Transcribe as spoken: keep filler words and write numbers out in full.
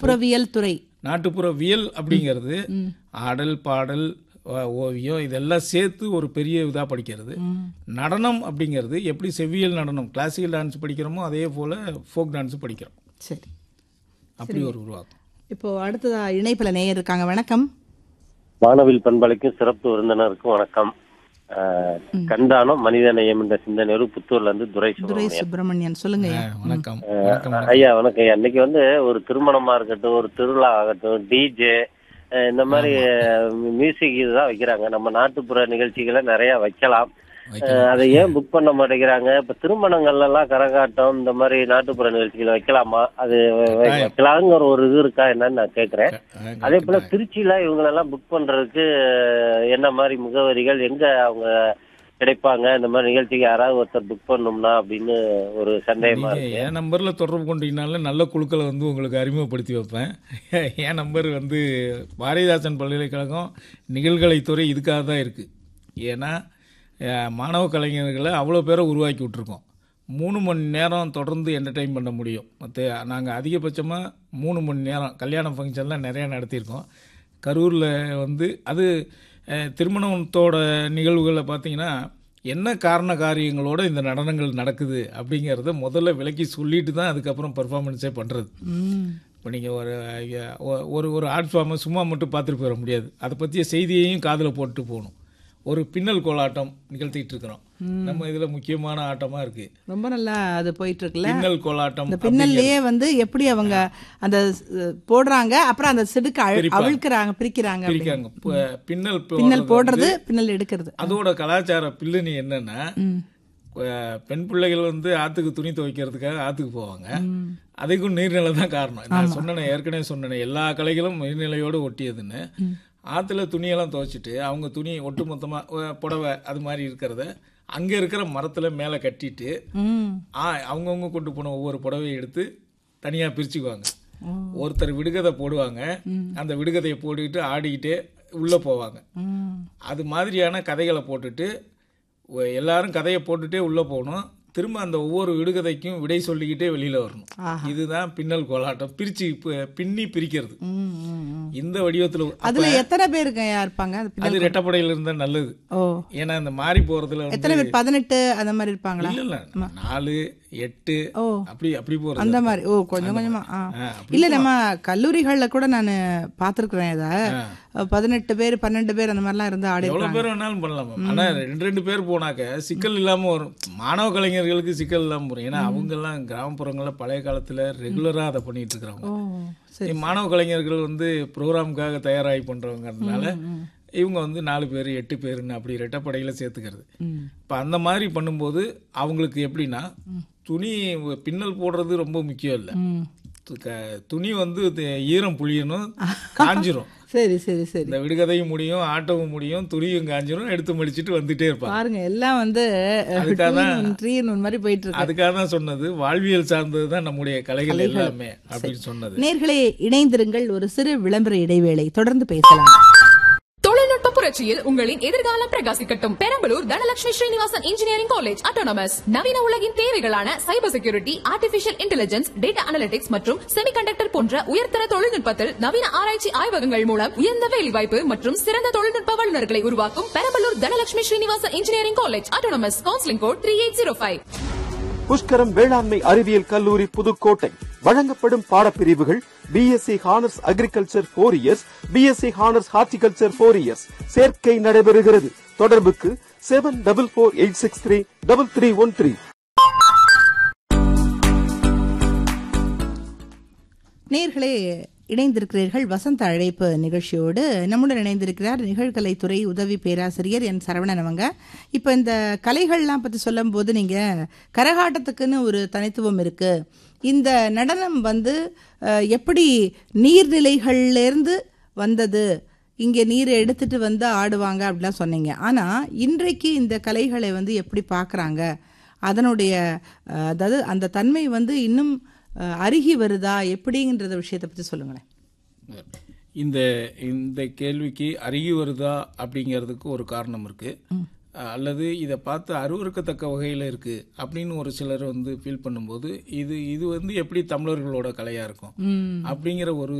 நாட்டுப்புறவியல் துறை. நாட்டுப்புறவியல் அப்படிங்கிறது ஆடல் பாடல் ஓவியம் இதெல்லாம் சேர்த்து ஒரு பெரிய இதாக படிக்கிறது. நடனம் அப்படிங்கிறது எப்படி செவ்வியல் நடனம் கிளாசிக்கல் டான்ஸ் படிக்கிறோமோ அதே போல் ஃபோக் டான்ஸ் படிக்கிறோம். சரி, அப்படி ஒரு உருவாக்கம். இப்போ அடுத்ததா இணைப்பில் நேயர் இருக்காங்க. வணக்கம். வானவில் பண்பலைக்கும் சிறப்பு விருந்தினருக்கும் வணக்கம். கண்தானம் மனித நேயம் என்ற சிந்தனையோடு புத்தூர்ல இருந்து துரை துரை சுப்பிரமணியன் சொல்லுங்க. வணக்கம் ஐயா. வணக்கம் ஐயா. இன்னைக்கு வந்து ஒரு திருமணமா இருக்கட்டும், ஒரு திருவிழா ஆகட்டும், டிஜே இந்த மாதிரி மியூசிக் இதுதான் வைக்கிறாங்க. நம்ம நாட்டுப்புற நிகழ்ச்சிகளை நிறைய வைக்கலாம். அதை ஏன் புக் பண்ண மாட்டேங்கிறாங்க? இப்ப திருமணங்கள்ல எல்லாம் கரகாட்டம் இந்த மாதிரி நாட்டுப்புற நிகழ்ச்சிகளை வைக்கலாமா? அது வைக்கலாங்கிற ஒரு இது இருக்கா என்னன்னு நான் கேக்குறேன். அதே போல திருச்சியில இவங்களெல்லாம் புக் பண்றதுக்கு என்ன மாதிரி முகவரிகள், எங்க அவங்க கிடைப்பாங்க? இந்த மாதிரி நிகழ்ச்சிக்கு யாராவது ஒருத்தர் புக் பண்ணணும்னா அப்படின்னு ஒரு சந்தேகமா இருக்கு. என் நம்பர்ல தொடர்பு கொண்டீங்கனாலும் நல்ல குழுக்களை வந்து உங்களுக்கு அறிமுகப்படுத்தி வைப்பேன். என் நம்பர் வந்து பாரதிதாசன் பல்கலைக்கழகம் நிகழ்கலைத்துறை இதுக்காக தான் இருக்கு. ஏன்னா மாணவ கலைஞர்களை அவ்வளோ பேரை உருவாக்கி விட்ருக்கோம். மூணு மணி நேரம் தொடர்ந்து என்டர்டெயின் பண்ண முடியும். மற்ற நாங்கள் அதிகபட்சமாக மூணு மணி நேரம் கல்யாண ஃபங்க்ஷன்லாம் நிறையா நடத்தியிருக்கோம். கரூரில் வந்து அது திருமணத்தோட நிகழ்வுகளை பார்த்தீங்கன்னா என்ன காரண காரியங்களோடு இந்த நடனங்கள் நடக்குது அப்படிங்கிறத முதல்ல விலக்கி சொல்லிட்டு தான் அதுக்கப்புறம் பர்ஃபார்மன்ஸே பண்ணுறது. இப்போ நீங்கள் ஒரு ஒரு ஒரு ஆர்ட் ஃபார்மை சும்மா மட்டும் பார்த்துட்டு போயிட முடியாது. அதை பற்றிய செய்தியையும் காதில் போட்டு போகணும். ஒரு பின்னல் கோலாட்டம் நிகழ்த்திட்டு இருக்கிறோம். நம்ம இதுல முக்கியமான ஆட்டமா இருக்கு. ரொம்ப நல்லா அது போயிட்டு இருக்குல்ல பின்னல் கோலாட்டம். இந்த பின்னல்லையே வந்து எப்படி அவங்க அந்த போடுறாங்க, அப்புறம் அந்த செடுக்க அவிழ்க்கிறாங்க, பிரிக்கிறாங்க பிரிக்காங்க. பின்னல் பின்னல் போடுறது, பின்னல் எடுக்கிறது. அதோட கலாச்சார பின்னணி என்னன்னா, பெண் பிள்ளைகள் வந்து ஆத்துக்கு துணி துவைக்கிறதுக்காக ஆத்துக்கு போவாங்க. அதுக்கும் நீர்நிலை தான் காரணம். நான் சொன்னேன் ஏற்கனவே சொன்னேன் எல்லா கலைகளும் நீர்நிலையோடு ஒட்டியதுன்னு. ஆற்றுல துணியெல்லாம் துவைச்சிட்டு அவங்க துணி ஒட்டு மொத்தமாக புடவை அது மாதிரி இருக்கிறத அங்கே இருக்கிற மரத்தில் மேலே கட்டிட்டு அவங்கவுங்க கொண்டு போன ஒவ்வொரு புடவையை எடுத்து தனியாக பிரிச்சுக்குவாங்க. ஒருத்தர் விடுகதை போடுவாங்க. அந்த விடுகதையை போட்டுக்கிட்டு ஆடிக்கிட்டே உள்ளே போவாங்க. அது மாதிரியான கதைகளை போட்டுட்டு எல்லாரும் கதையை போட்டுகிட்டே உள்ளே போகணும். திரும்ப அந்த ஒவ்வொரு விடுகதைக்கும் விடை சொல்லிக்கிட்டே வெளியில வரணும். இதுதான் பின்னல் கோலாட்டம். பிரிச்சு பின்னி பிரிக்கிறது இந்த வடிவத்துல. அதுல எத்தனை பேருக்கு இருப்பாங்க? அது ரெட்டப்படையில இருந்தா நல்லது. ஏன்னா இந்த மாறி போறதுல எத்தனை பேர்? பதினெட்டு அந்த மாதிரி இருப்பாங்களா? இல்ல இல்ல நாலு எட்டு அப்படி அப்படி போறது அந்த மாதிரி. ஓ கொஞ்சம் கொஞ்சமா. இல்ல நம்ம கல்லூரிகள்ல கூட நான் பாத்துருக்கிறேன். இத பதினெட்டு பேர் பன்னெண்டு பேர் அந்த மாதிரிலாம் இருந்து ஆடி எவ்வளவு பேர் வேணாலும் பண்ணலாம். ஆனா ரெண்டு ரெண்டு பேர் போனாக்க சிக்கல் இல்லாம வரும். மாணவ கலைஞர்களுக்கு சிக்கல் இல்லாம வரும். ஏன்னா அவங்க எல்லாம் கிராமப்புறங்கள்ல பழைய காலத்துல ரெகுலரா அதை பண்ணிட்டு இருக்கிறாங்க. மாணவ கலைஞர்கள் வந்து ப்ரோக்ராமுக்காக தயாராகி பண்றவங்கனால இவங்க வந்து நாலு பேர் எட்டு பேருன்னு அப்படி ரெட்டப்படையில சேர்த்துக்கிறது. இப்போ அந்த மாதிரி பண்ணும்போது அவங்களுக்கு எப்படின்னா துணி பின்னல் போடுறது ரொம்ப முக்கியம் இல்லை. துணி வந்து ஈரம் புளியணும், காஞ்சிரும். சரி சரி சரி. இந்த விடுகதையும் முடியும், ஆட்டமும் முடியும், துணியும் காஞ்சிரும், எடுத்து முடிச்சுட்டு வந்துட்டே இருப்பாங்க. பாருங்க எல்லாம் வந்து அதுக்காக தான் அதுக்காக தான் சொன்னது வாழ்வியல் சார்ந்தது தான் நம்முடைய கலைகள் எல்லாமே அப்படின்னு சொன்னது. நேயர்களே இணைந்திருங்கள். ஒரு சிறு விளம்பர இடைவேளை, தொடர்ந்து பேசலாம். தொழில்நுட்ப புரட்சியில் உங்களின் எதிர்காலம் பிரகாசிக்கட்டும். Perambalur Dhanalakshmi Srinivasan engineering college autonomous நவீன உலகின் தேவைகளான cyber security, artificial intelligence, data analytics மற்றும் செமிகண்டக்டர் போன்ற உயர்தர தொழில்நுட்பத்தில் நவீன ஆராய்ச்சி ஆய்வகங்கள் மூலம் உயர்ந்த வேலைவாய்ப்பு மற்றும் சிறந்த தொழில்நுட்ப வல்லுநர்களை உருவாக்கும் Perambalur Dhanalakshmi Srinivasan engineering college autonomous. Counselling code three eight zero five. Pushkaram வேளாண்மை அறிவியல் கல்லூரி புதுக்கோட்டை வழங்கப்படும் பாடப்பிரிவுகள் BSc honours agriculture four years, BSc honours horticulture four years. சேர்க்கை நடைபெறுகிறது. தொடர்புக்கு seven double four eight six three double three one three. நேயர்களே இணைந்திருக்கிறீர்கள் வசந்த அழைப்பு நிகழ்ச்சியோடு. நம்முடன் இணைந்திருக்கிறார் நிகழ்கலைத்துறை உதவி பேராசிரியர் என் சரவணன். அவங்க இப்போ இந்த கலைகள்லாம் பற்றி சொல்லும் போது நீங்கள் கரகாட்டத்துக்குன்னு ஒரு தனித்துவம் இருக்கு. இந்த நடனம் வந்து எப்படி நீர்நிலைகள்லேருந்து வந்தது, இங்கே நீரை எடுத்துட்டு வந்து ஆடுவாங்க அப்படிலாம் சொன்னீங்க. ஆனால் இன்றைக்கு இந்த கலைகளை வந்து எப்படி பார்க்குறாங்க, அதனுடைய அதாவது அந்த தன்மை வந்து இன்னும் அருகி வருதா எப்படிங்கிற விஷயத்தை பற்றி சொல்லுங்களேன். இந்த இந்த கேள்விக்கு அருகி வருதா அப்படிங்கிறதுக்கு ஒரு காரணம் இருக்கு. அல்லது இதை பார்த்து அருவருக்கத்தக்க வகையில் இருக்கு அப்படின்னு ஒரு சிலர் வந்து ஃபீல் பண்ணும்போது இது இது வந்து எப்படி தமிழர்களோட கலையா இருக்கும் அப்படிங்கிற ஒரு